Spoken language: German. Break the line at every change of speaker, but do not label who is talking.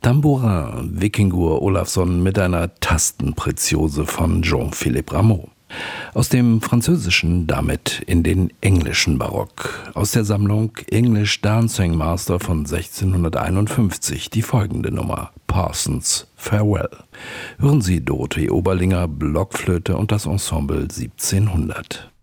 Tambourin, Vikingur Olafsson mit einer Tastenpreziose von Jean-Philippe Rameau. Aus dem Französischen damit in den englischen Barock. Aus der Sammlung English Dancing Master von 1651 die folgende Nummer: Parsons Farewell. Hören Sie Dorothee Oberlinger, Blockflöte und das Ensemble 1700.